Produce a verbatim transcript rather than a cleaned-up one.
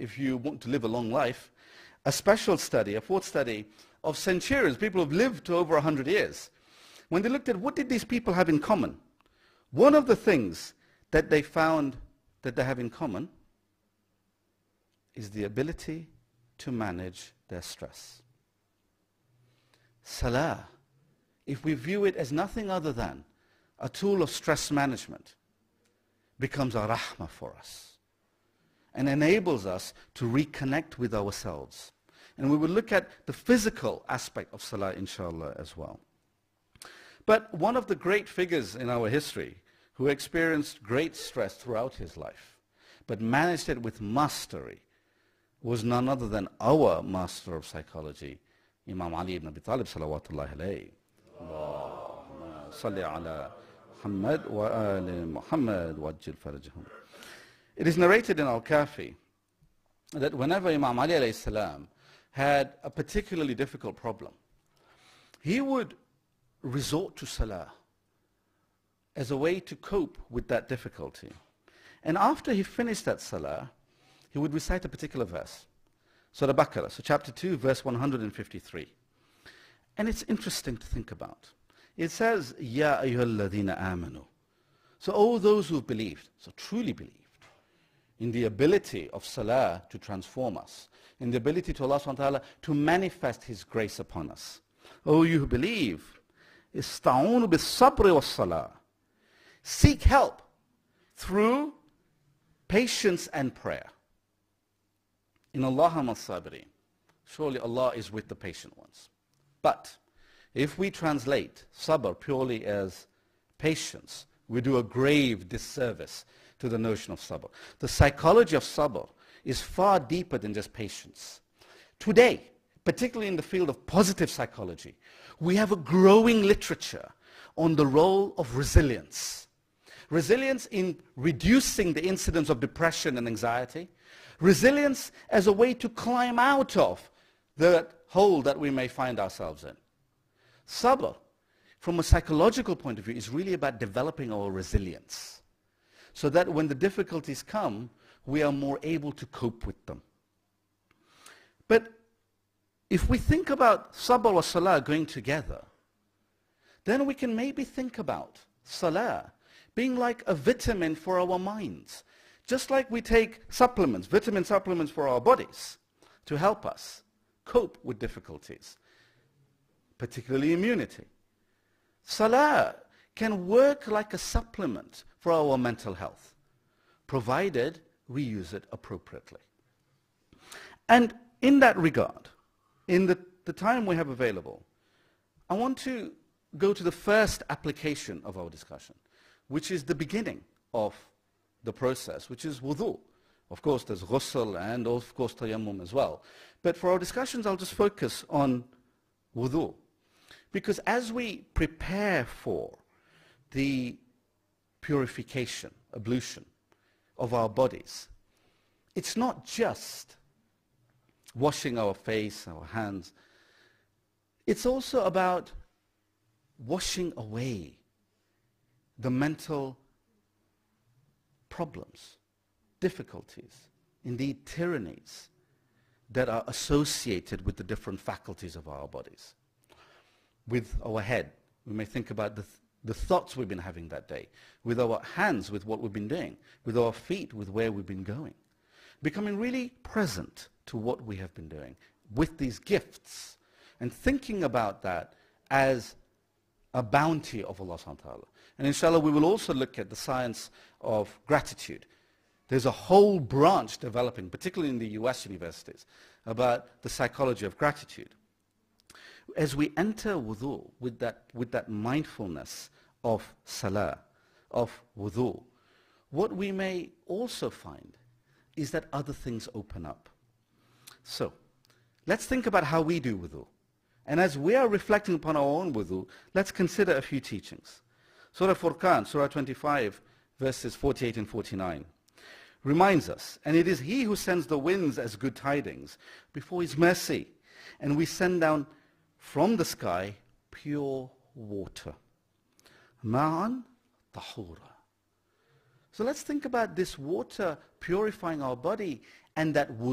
if you want to live a long life, a special study, a fourth study of centurions, people who have lived to over one hundred years. When they looked at what did these people have in common, one of the things that they found that they have in common is the ability to manage their stress. Salah, if we view it as nothing other than a tool of stress management, becomes a rahmah for us and enables us to reconnect with ourselves. And we will look at the physical aspect of Salah, inshallah, as well. But one of the great figures in our history who experienced great stress throughout his life, but managed it with mastery, was none other than our master of psychology, Imam Ali ibn Abi Talib, salawatullahi alayhi. Allahumma salli ala Muhammad wa ali Muhammad wa ajil farajahum. It is narrated in Al-Kafi that whenever Imam Ali alayhi salam had a particularly difficult problem, he would resort to Salah as a way to cope with that difficulty. And after he finished that Salah, he would recite a particular verse. Surah Baqarah, so chapter two, verse one hundred fifty-three. And it's interesting to think about. It says, Ya ayyuhalladhina amanu. So all those who've believed, so truly believed, in the ability of Salah to transform us, in the ability to Allah subhanahu wa ta'ala to manifest His grace upon us. Oh, you who believe, ista'unu bis-sabri was-salah. Seek help through patience and prayer. In Allah mas-sabirin. Surely Allah is with the patient ones. But if we translate sabr purely as patience, we do a grave disservice to the notion of sabr. The psychology of sabr is far deeper than just patience. Today, particularly in the field of positive psychology, we have a growing literature on the role of resilience. Resilience in reducing the incidence of depression and anxiety. Resilience as a way to climb out of the hole that we may find ourselves in. Sabr, from a psychological point of view, is really about developing our resilience, so that when the difficulties come, we are more able to cope with them. But if we think about sabr or salah going together, then we can maybe think about salah being like a vitamin for our minds. Just like we take supplements, vitamin supplements for our bodies to help us cope with difficulties, particularly immunity. Salah can work like a supplement for our mental health, provided we use it appropriately. And in that regard, in the, the time we have available, I want to go to the first application of our discussion, which is the beginning of the process, which is wudu. Of course, there's ghusl and of course tayammum as well. But for our discussions, I'll just focus on wudu. Because as we prepare for the purification, ablution of our bodies, it's not just washing our face, our hands. It's also about washing away the mental problems, difficulties, indeed tyrannies that are associated with the different faculties of our bodies. With our head, we may think about the, th the thoughts we've been having that day. With our hands, with what we've been doing. With our feet, with where we've been going. Becoming really present to what we have been doing with these gifts, and thinking about that as a bounty of Allah subhanahu wa ta'ala. And inshallah we will also look at the science of gratitude. There's a whole branch developing, particularly in the U S universities, about the psychology of gratitude. As we enter wudu with that, with that mindfulness of salah, of wudu, what we may also find is that other things open up. So, let's think about how we do wudu. And as we are reflecting upon our own wudu, let's consider a few teachings. Surah Furqan, Surah twenty-five, verses forty-eight and forty-nine, reminds us, and it is He who sends the winds as good tidings before His mercy, and we send down from the sky pure water. Ma'an tahura. So let's think about this water purifying our body, and that wudu